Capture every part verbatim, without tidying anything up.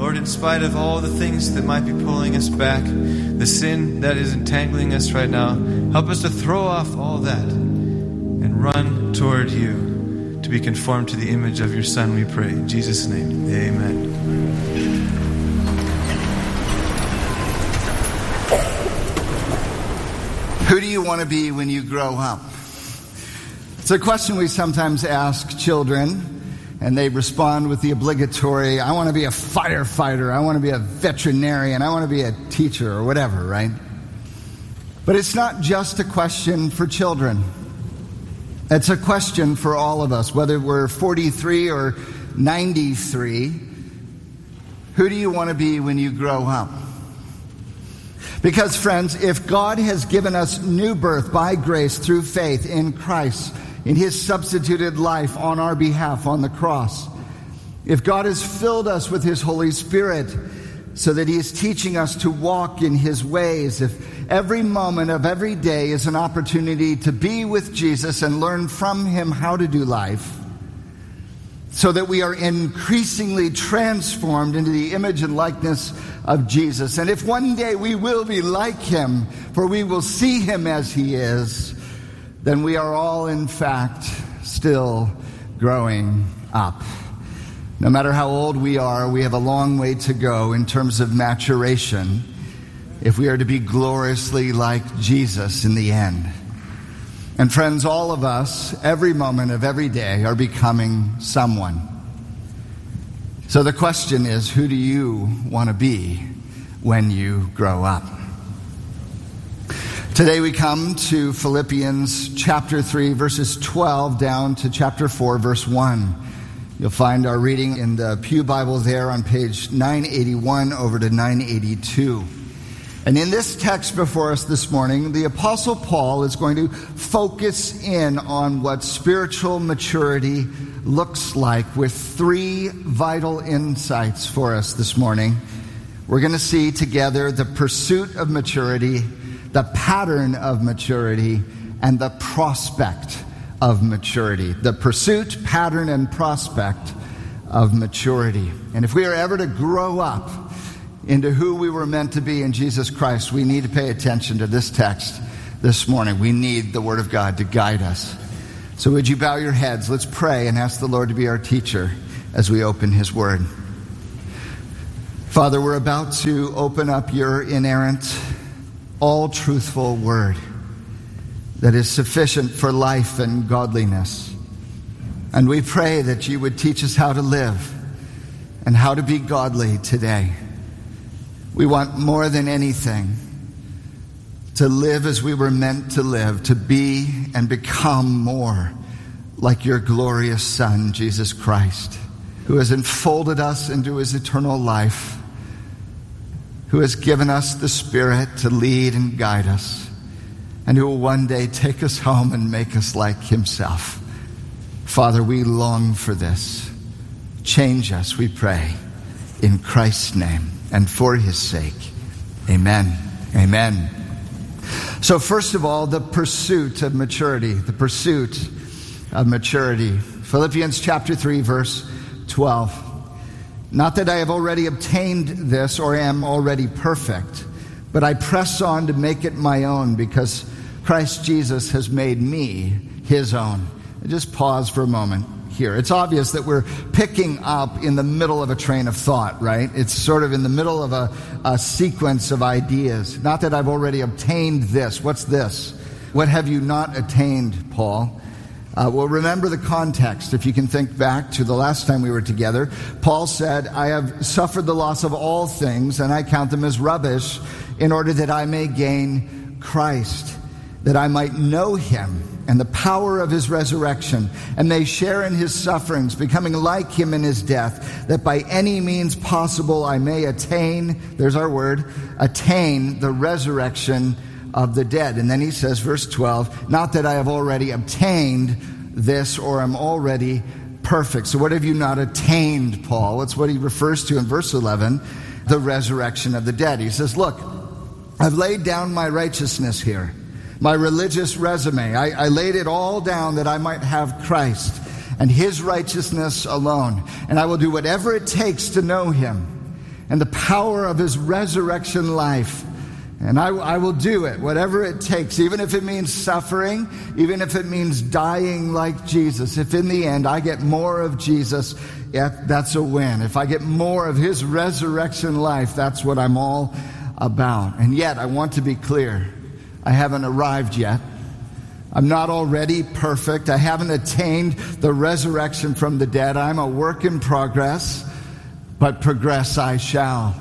Lord, in spite of all the things that might be pulling us back, the sin that is entangling us right now, help us to throw off all that and run toward you to be conformed to the image of your Son, we pray. In Jesus' name, amen. Who do you want to be when you grow up? It's a question we sometimes ask children, and they respond with the obligatory, I want to be a firefighter, I want to be a veterinarian, I want to be a teacher, or whatever, right? But it's not just a question for children. It's a question for all of us, whether we're forty-three or ninety-three. Who do you want to be when you grow up? Because, friends, if God has given us new birth by grace through faith in Christ, in his substituted life on our behalf on the cross, if God has filled us with his Holy Spirit so that he is teaching us to walk in his ways, if every moment of every day is an opportunity to be with Jesus and learn from him how to do life, so that we are increasingly transformed into the image and likeness of Jesus. And if one day we will be like him, for we will see him as he is, then we are all, in fact, still growing up. No matter how old we are, we have a long way to go in terms of maturation if we are to be gloriously like Jesus in the end. And friends, all of us, every moment of every day, are becoming someone. So the question is, who do you want to be when you grow up? Today we come to Philippians chapter three, verses twelve down to chapter four, verse one. You'll find our reading in the Pew Bible there on page nine eighty-one over to nine eighty-two. And in this text before us this morning, the Apostle Paul is going to focus in on what spiritual maturity looks like with three vital insights for us this morning. We're going to see together the pursuit of maturity, the pattern of maturity, and the prospect of maturity. The pursuit, pattern, and prospect of maturity. And if we are ever to grow up into who we were meant to be in Jesus Christ, we need to pay attention to this text this morning. We need the Word of God to guide us. So would you bow your heads? Let's pray and ask the Lord to be our teacher as we open his Word. Father, we're about to open up your inerrant, all-truthful Word that is sufficient for life and godliness. And we pray that you would teach us how to live and how to be godly today. We want more than anything to live as we were meant to live, to be and become more like your glorious Son, Jesus Christ, who has enfolded us into his eternal life, who has given us the Spirit to lead and guide us, and who will one day take us home and make us like himself. Father, we long for this. Change us, we pray, in Christ's name and for his sake. Amen. Amen. So first of all, the pursuit of maturity. The pursuit of maturity. Philippians chapter three, verse twelve. Not that I have already obtained this or am already perfect, but I press on to make it my own because Christ Jesus has made me his own. Just pause for a moment here. It's obvious that we're picking up in the middle of a train of thought, right? It's sort of in the middle of a, a sequence of ideas. Not that I've already obtained this. What's this? What have you not attained, Paul? Uh, well, remember the context. If you can think back to the last time we were together, Paul said, I have suffered the loss of all things, and I count them as rubbish, in order that I may gain Christ, that I might know him and the power of his resurrection, and may share in his sufferings, becoming like him in his death, that by any means possible I may attain, there's our word, attain the resurrection of the dead. And then he says, verse twelve, not that I have already obtained this or am already perfect. So what have you not attained, Paul? That's what he refers to in verse eleven, the resurrection of the dead. He says, look, I've laid down my righteousness here, my religious resume. I, I laid it all down that I might have Christ and his righteousness alone. And I will do whatever it takes to know him and the power of his resurrection life. And I, I will do it, whatever it takes, even if it means suffering, even if it means dying like Jesus. If in the end I get more of Jesus, yeah, that's a win. If I get more of his resurrection life, that's what I'm all about. And yet, I want to be clear, I haven't arrived yet. I'm not already perfect. I haven't attained the resurrection from the dead. I'm a work in progress, but progress I shall.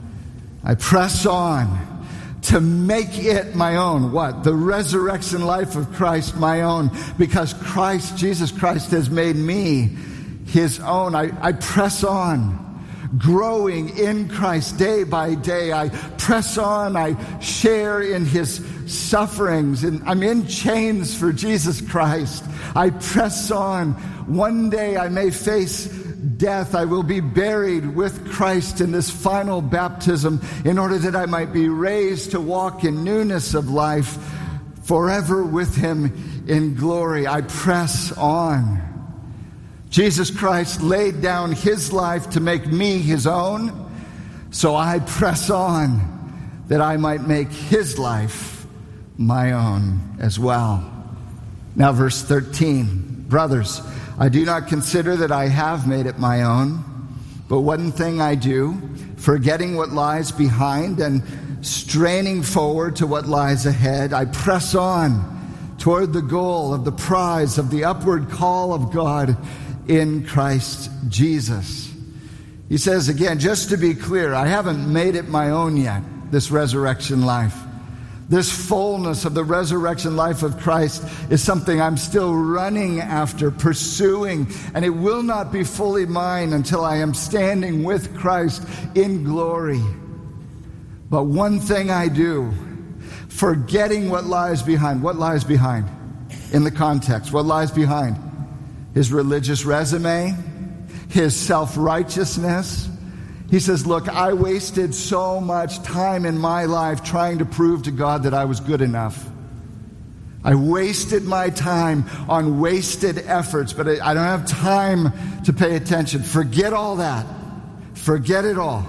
I press on to make it my own. What? The resurrection life of Christ my own. Because Christ, Jesus Christ, has made me his own. I, I press on, growing in Christ day by day. I press on. I share in his sufferings. And I'm in chains for Jesus Christ. I press on. One day I may face death. I will be buried with Christ in this final baptism in order that I might be raised to walk in newness of life forever with him in glory. I press on. Jesus Christ laid down his life to make me his own, so I press on that I might make his life my own as well. Now, verse thirteen. Brothers, I do not consider that I have made it my own, but one thing I do, forgetting what lies behind and straining forward to what lies ahead, I press on toward the goal of the prize of the upward call of God in Christ Jesus. He says again, just to be clear, I haven't made it my own yet, this resurrection life. This fullness of the resurrection life of Christ is something I'm still running after, pursuing, and it will not be fully mine until I am standing with Christ in glory. But one thing I do, forgetting what lies behind. What lies behind? In the context, what lies behind? His religious resume, his self-righteousness. He says, look, I wasted so much time in my life trying to prove to God that I was good enough. I wasted my time on wasted efforts, but I don't have time to pay attention. Forget all that. Forget it all.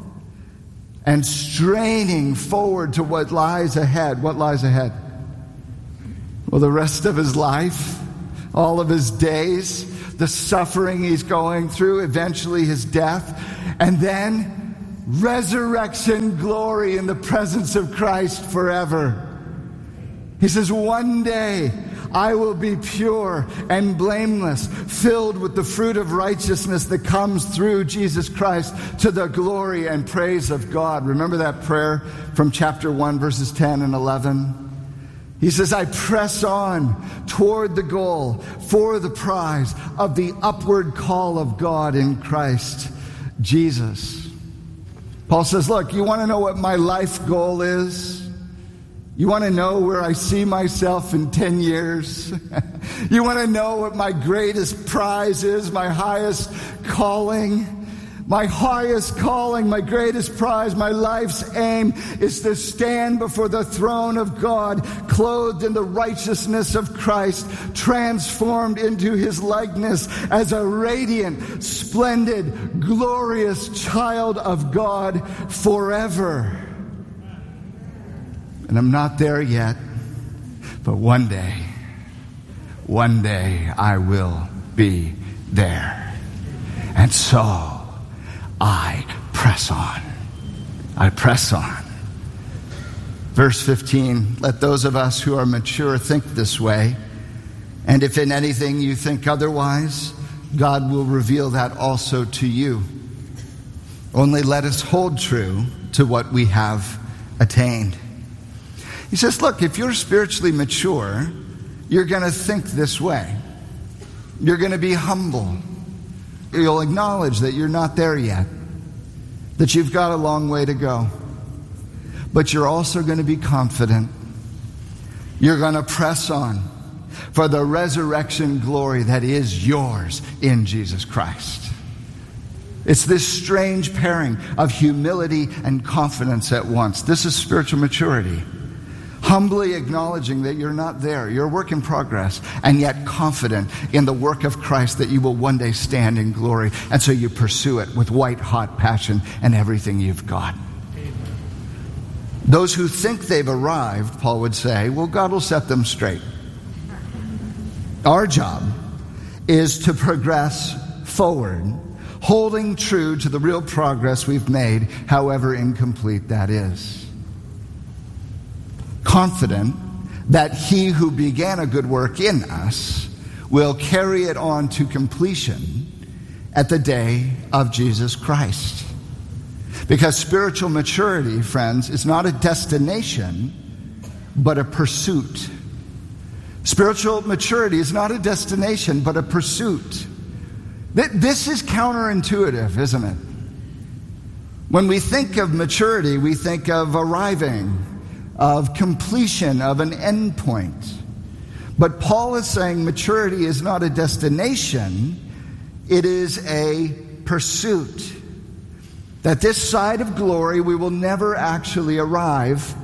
And straining forward to what lies ahead. What lies ahead? Well, the rest of his life, all of his days, the suffering he's going through, eventually his death, and then resurrection glory in the presence of Christ forever. He says, one day I will be pure and blameless, filled with the fruit of righteousness that comes through Jesus Christ to the glory and praise of God. Remember that prayer from chapter one, verses ten and eleven? He says, I press on toward the goal for the prize of the upward call of God in Christ Jesus. Paul says, look, you want to know what my life goal is? You want to know where I see myself in ten years? You want to know what my greatest prize is, my highest calling? My highest calling, my greatest prize, my life's aim is to stand before the throne of God, clothed in the righteousness of Christ, transformed into his likeness as a radiant, splendid, glorious child of God forever. And I'm not there yet, but one day, one day I will be there. And so, I press on. I press on. Verse fifteen, let those of us who are mature think this way, and if in anything you think otherwise, God will reveal that also to you. Only let us hold true to what we have attained. He says, look, if you're spiritually mature, you're going to think this way. You're going to be humble. You'll acknowledge that you're not there yet, that you've got a long way to go. But you're also going to be confident. You're going to press on for the resurrection glory that is yours in Jesus Christ. It's this strange pairing of humility and confidence at once. This is spiritual maturity. humbly acknowledging that you're not there. You're a work in progress, and yet confident in the work of Christ that you will one day stand in glory. And so you pursue it with white-hot passion and everything you've got. Amen. Those who think they've arrived, Paul would say, well, God will set them straight. Our job is to progress forward, holding true to the real progress we've made, however incomplete that is. Confident that he who began a good work in us will carry it on to completion at the day of Jesus Christ. Because spiritual maturity, friends, is not a destination, but a pursuit. Spiritual maturity is not a destination, but a pursuit. This is counterintuitive, isn't it? When we think of maturity, we think of arriving, of completion, of an end point. But Paul is saying maturity is not a destination, it is a pursuit. That this side of glory we will never actually arrive,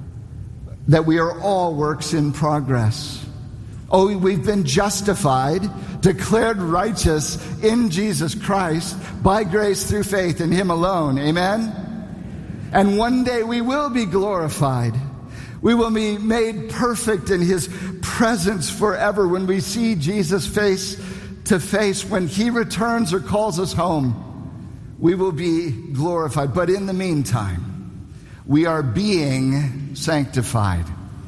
that we are all works in progress. Oh, we've been justified, declared righteous in Jesus Christ by grace through faith in him alone. Amen? And one day we will be glorified. We will be made perfect in his presence forever when we see Jesus face to face. When he returns or calls us home, we will be glorified. But in the meantime, we are being sanctified.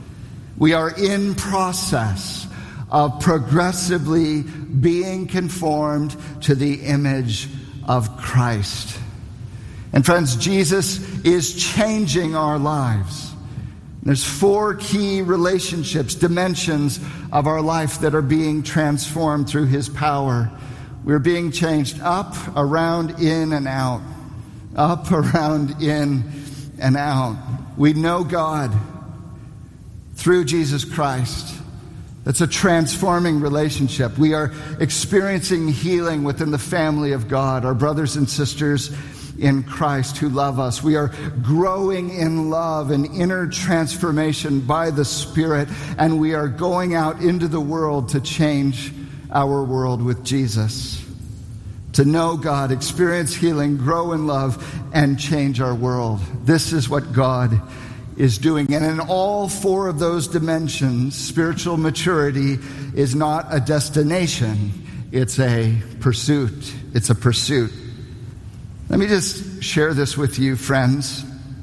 We are in process of progressively being conformed to the image of Christ. And friends, Jesus is changing our lives. There's four key relationships, dimensions of our life that are being transformed through his power. We're being changed up, around, in, and out. Up, around, in, and out. We know God through Jesus Christ. That's a transforming relationship. We are experiencing healing within the family of God, our brothers and sisters in Christ who love us. We are growing in love and inner transformation by the Spirit, and we are going out into the world to change our world with Jesus. To know God, experience healing, grow in love, and change our world. This is what God is doing. And in all four of those dimensions, spiritual maturity is not a destination, it's a pursuit. It's a pursuit. Let me just share this with you, friends.